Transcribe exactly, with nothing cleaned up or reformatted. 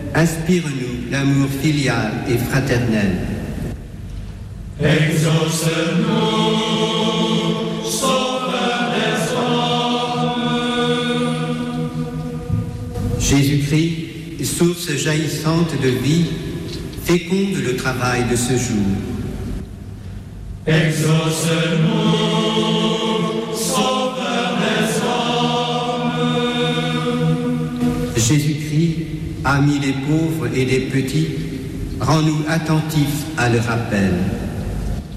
inspire-nous l'amour filial et fraternel. Exauce-nous, Sauveur des hommes. Jésus-Christ, source jaillissante de vie, féconde le travail de ce jour. Exauce-nous, Sauveur des hommes. Jésus-Christ, ami des pauvres et des petits, rends-nous attentifs à leur appel.